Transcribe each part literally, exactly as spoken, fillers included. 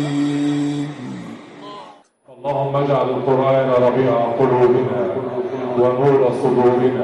اللهم اجعل القرآن ربيع قلوبنا ونور صدورنا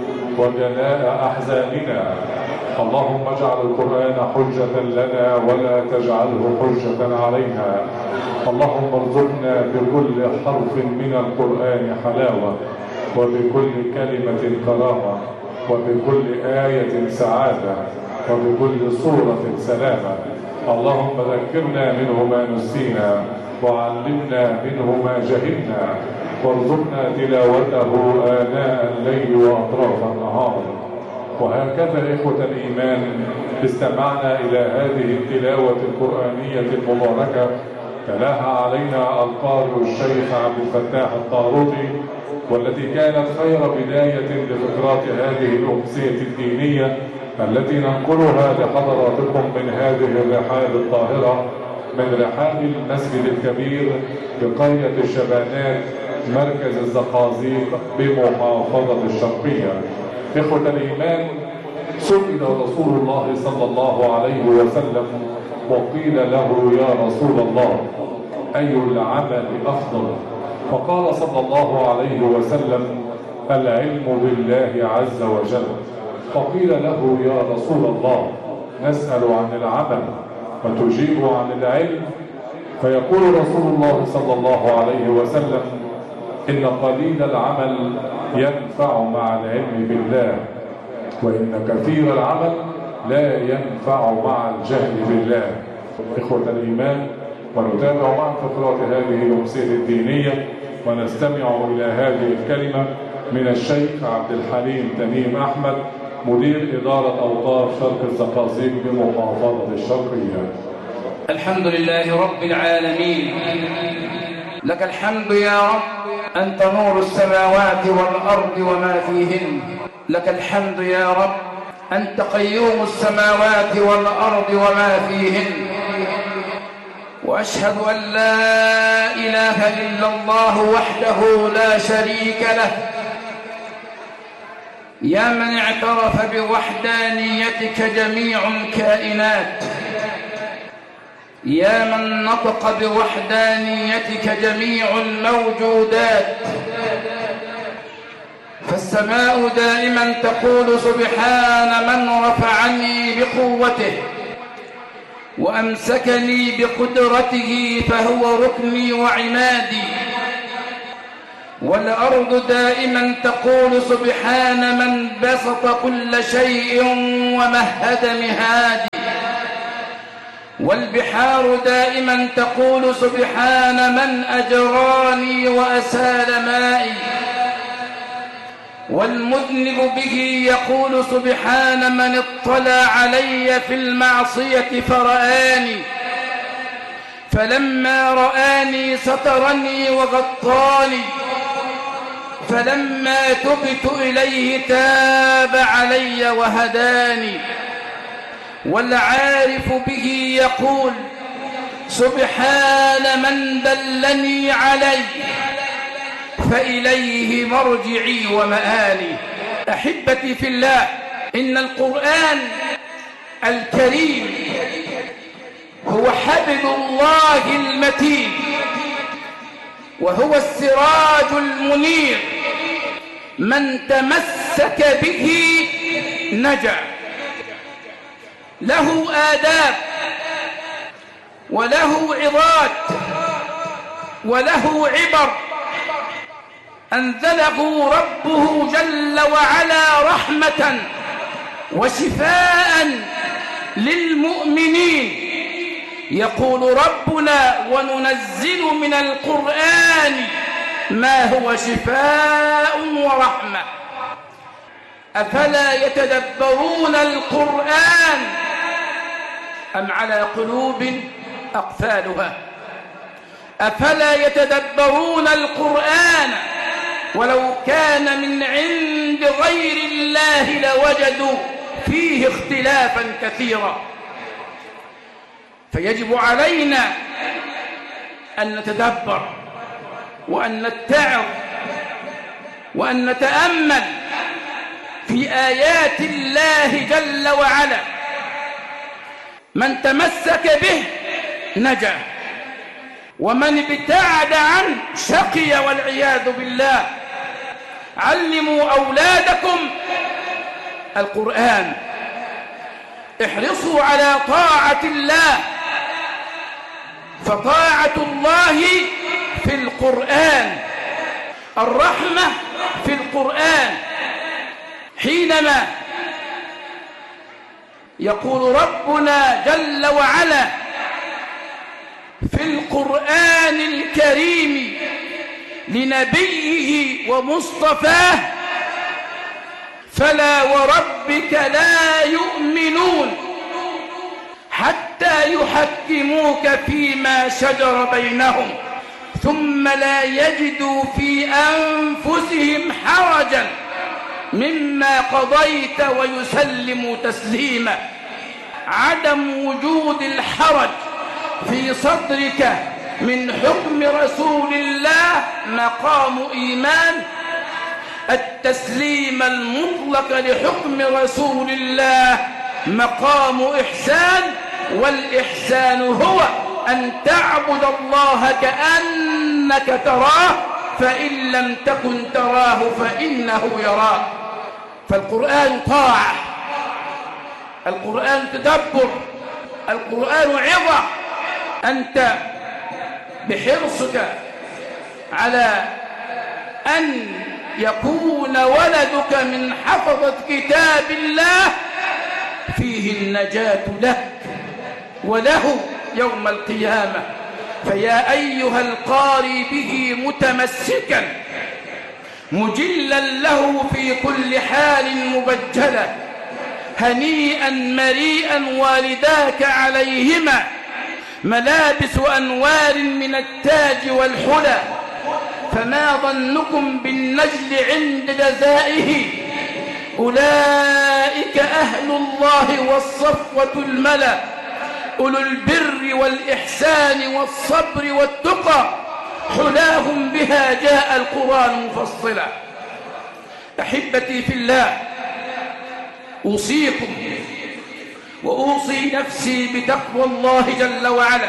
وجلاء أحزاننا. اللهم اجعل القرآن حجة لنا ولا تجعله حجة علينا. اللهم ارزقنا بكل حرف من القرآن حلاوة، وبكل كلمة كرامة، وبكل آية سعادة، وبكل صورة سلامة. اللهم ذكرنا منه ما نسينا، وعلمنا منه ما جهلنا، وارزقنا تلاوته آناء الليل وأطراف النهار. وهكذا إخوة الإيمان استمعنا إلى هذه التلاوة القرآنية المباركة تلاها علينا القارئ الشيخ عبد الفتاح الطاروطي، والتي كانت خير بداية لفقرات هذه الأمسية الدينية التي ننقلها لحضراتكم من هذه الرحاب الطاهرة، من رحاب المسجد الكبير بقرية الشبانات مركز الزقازيق بمحافظة الشرقية. إخوة الإيمان، سئل رسول الله صلى الله عليه وسلم وقيل له يا رسول الله أي العمل أفضل؟ فقال صلى الله عليه وسلم العلم بالله عز وجل. فقيل له يا رسول الله نسأل عن العمل وتجيب عن العلم؟ فيقول رسول الله صلى الله عليه وسلم إن قليل العمل ينفع مع العلم بالله، وإن كثير العمل لا ينفع مع الجهل بالله. إخوة الإيمان، ونتابع مع فقرات هذه الأمسية الدينية ونستمع إلى هذه الكلمة من الشيخ عبد الحليم تميم أحمد، مدير إدارة أوقاف شرق الزقازيق بمحافظة الشرقية. الحمد لله رب العالمين، لك الحمد يا رب، أنت نور السماوات والأرض وما فيهن. لك الحمد يا رب، أنت قيوم السماوات والأرض وما فيهن. وأشهد أن لا إله إلا الله وحده لا شريك له، يا من اعترف بوحدانيتك جميع الكائنات، يا من نطق بوحدانيتك جميع الموجودات. فالسماء دائما تقول سبحان من رفعني بقوته وأمسكني بقدرته فهو ركني وعمادي. والأرض دائما تقول سبحان من بسط كل شيء ومهد مهادي. والبحار دائما تقول سبحان من أجراني وأسال مائي. والمذنب به يقول سبحان من اطلع علي في المعصية فرآني، فلما رآني سترني وغطاني، فلما تبت إليه تاب علي وهداني. والعارف به يقول سبحان من دلني عليه فإليه مرجعي ومآلي. أحبتي في الله، إن القرآن الكريم هو حبل الله المتين، وهو السراج المنير، من تمسك به نجا. له آداب وله عظات وله عبر، أنزله ربه جل وعلا رحمة وشفاء للمؤمنين. يقول ربنا وننزل من القرآن ما هو شفاء ورحمة. أفلا يتدبرون القرآن أم على قلوب أقفالها؟ أفلا يتدبرون القرآن ولو كان من عند غير الله لوجدوا فيه اختلافا كثيرا. فيجب علينا أن نتدبر وأن نتعظ وأن نتأمل في آيات الله جل وعلا. من تمسك به نجا، ومن ابتعد عنه شقي والعياذ بالله. علموا أولادكم القرآن، احرصوا على طاعة الله، فطاعة الله في القرآن، الرحمة في القرآن. حينما يقول ربنا جل وعلا في القرآن الكريم لنبيه ومصطفاه: فلا وربك لا يؤمنون حتى يحكموك فيما شجر بينهم ثم لا يجدوا في أنفسهم حرجا مما قضيت ويسلموا تسليما. عدم وجود الحرج في صدرك من حكم رسول الله مقام إيمان. التسليم المطلق لحكم رسول الله مقام إحسان، والإحسان هو أن تعبد الله كأنك تراه، فإن لم تكن تراه فإنه يراك. فالقرآن طاعة، القرآن تدبر، القرآن عظة. أنت بحرصك على أن يكون ولدك من حفظة كتاب الله فيه النجاة لك وله يوم القيامة. فيا أيها القاري به متمسكا مجلا له في كل حال مبجلا، هنيئا مريئا والداك عليهما ملابس أنوار من التاج والحلى، فما ظنكم بالنجل عند جزائه؟ أولئك أهل الله والصفوة الملا، أولو البر والإحسان والصبر والتقى، حلاهم بها جاء القرآن مفصلا. أحبتي في الله، أوصيكم وأوصي نفسي بتقوى الله جل وعلا.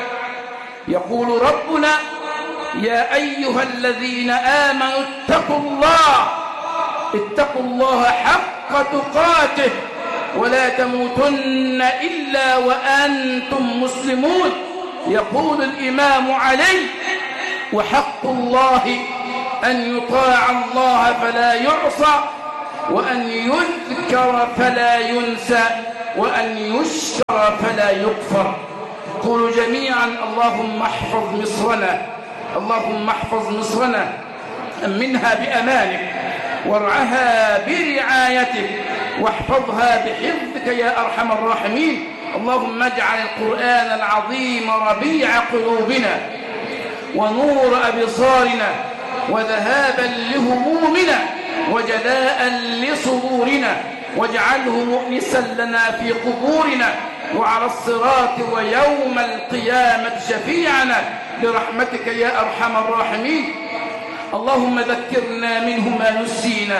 يقول ربنا: يا أيها الذين آمنوا اتقوا الله اتقوا الله حق تقاته ولا تموتن إلا وأنتم مسلمون. يقول الإمام علي: وحق الله أن يطاع الله فلا يعصى، وأن يذكر فلا ينسى، وأن يشكر فلا يكفر. قولوا جميعا: اللهم احفظ مصرنا، اللهم احفظ مصرنا، أمنها بأمانك وارعها برعايتك واحفظها بحفظك يا أرحم الراحمين. اللهم اجعل القرآن العظيم ربيع قلوبنا ونور أبصارنا وذهابا لهمومنا وجلاء لصدورنا، واجعله مؤنسا لنا في قبورنا وعلى الصراط ويوم القيامة شفيعنا برحمتك يا أرحم الراحمين. اللهم ذكرنا منه ما نسينا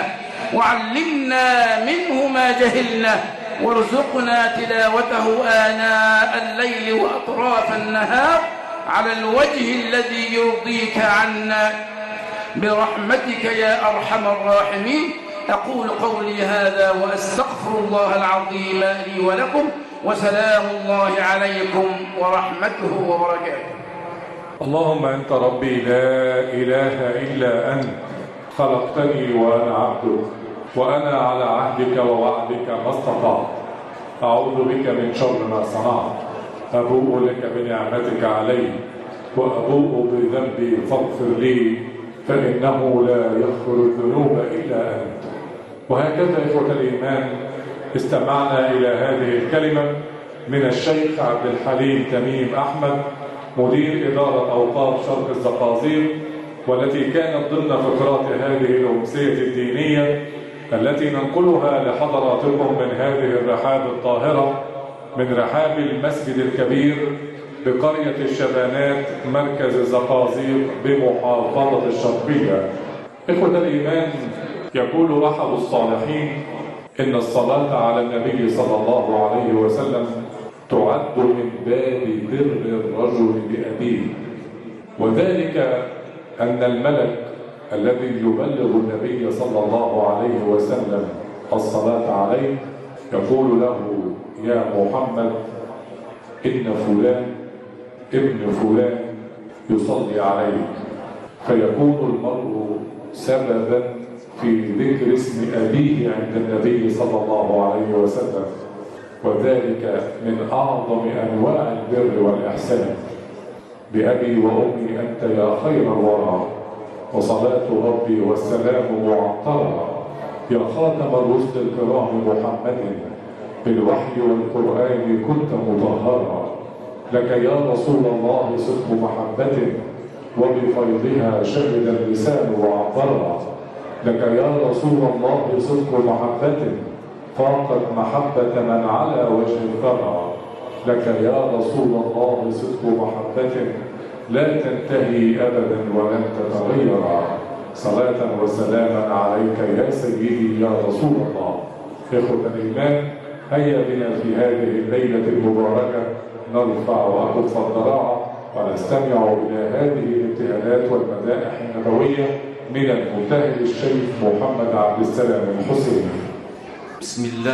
وعلمنا منه ما جهلنا، وارزقنا تلاوته آناء الليل وأطراف النهار على الوجه الذي يرضيك عنا برحمتك يا أرحم الراحمين. أقول قولي هذا وأستغفر الله العظيم لي ولكم، وسلام الله عليكم ورحمته وبركاته. اللهم أنت ربي لا إله إلا أنت، خلقتني وأنا عبدك، وأنا على عهدك ووعدك ما استطعت. أعوذ بك من شر ما صنعت، أبوء لك بنعمتك علي وأبوء بذنبي فاغفر لي، فإنه لا يغفر الذنوب إلا أنت. وهكذا إخوة الإيمان استمعنا إلى هذه الكلمة من الشيخ عبد الحليم تميم أحمد، مدير إدارة أوقاف شرق الزقازيق، والتي كانت ضمن فقرات هذه الأمسية الدينية التي ننقلها لحضراتكم من هذه الرحاب الطاهرة، من رحاب المسجد الكبير بقرية الشبانات مركز الزقازيق بمحافظة الشرقية. إخوة الإيمان، يقول أحد الصالحين إن الصلاة على النبي صلى الله عليه وسلم تعد من باب بر الرجل بأبيه. وذلك أن الملك الذي يبلغ النبي صلى الله عليه وسلم الصلاة عليه يقول له: يا محمد، إن فلان ابن فلان يصلي عليك. فيكون المرء سببا في ذكر اسم أبيه عند النبي صلى الله عليه وسلم، وذلك من أعظم أنواع البر والإحسان. بأبي وأمي أنت يا خير الورى، وصلاة ربي والسلام معطرة، يا خاتم الرسل الكرام محمد، بالوحي والقرآن كنت مطهرا. لك يا رسول الله صدق محبة، وبفيضها شهد اللسان وعبرا. لك يا رسول الله صدق محبة، فاقت محبة من على وجه الثرى. لك يا رسول الله صدق محبة، لا تنتهي أبدا ولن تتغير. صلاة وسلاما عليك يا سيدي يا رسول الله. إخوة الإيمان، هيا بنا في هذه الليلة المباركة نرفع وأكف الضراعة ونستمع إلى هذه الابتهالات والمدائح النبوية من المبتهل الشيخ محمد عبد السلام الحسيني. بسم الله